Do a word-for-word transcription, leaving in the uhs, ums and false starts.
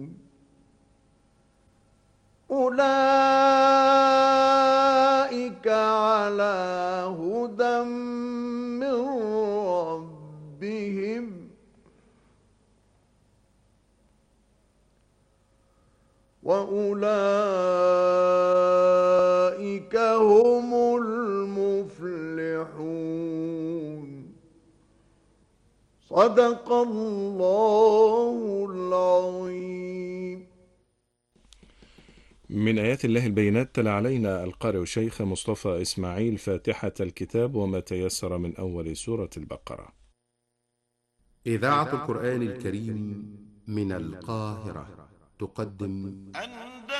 أولئك على هدى من ربهم وأولئك هم المفلحون. صدق الله العظيم. من آيات الله البينات تلا علينا القارئ الشيخ مصطفى إسماعيل فاتحة الكتاب وما تيسر من أول سورة البقرة. إذاعة القرآن الكريم من القاهرة تقدم